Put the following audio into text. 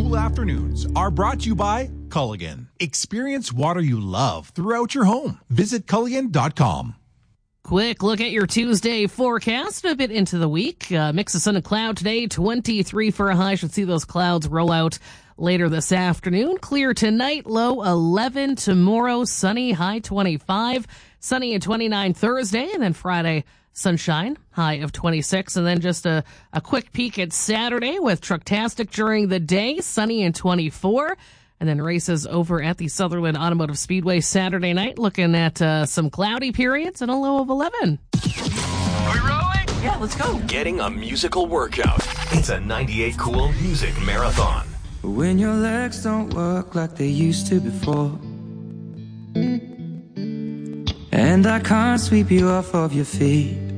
cool afternoons are brought to you by Culligan. Experience water you love throughout your home. Visit Culligan.com. Quick look at your Tuesday forecast, a bit into the week. Mix of sun and cloud today, 23 for a high. Should see those clouds roll out later this afternoon. Clear tonight, low 11 tomorrow, sunny, high 25. Sunny and 29 Thursday, and then Friday, sunshine, high of 26. And then just a quick peek at Saturday with Trucktastic during the day, sunny and 24. And then races over at the Sutherland Automotive Speedway Saturday night, looking at some cloudy periods and a low of 11. Are we rolling? Yeah, let's go. Getting a musical workout. It's a 98 Cool Music Marathon. When your legs don't work like they used to before, and I can't sweep you off of your feet,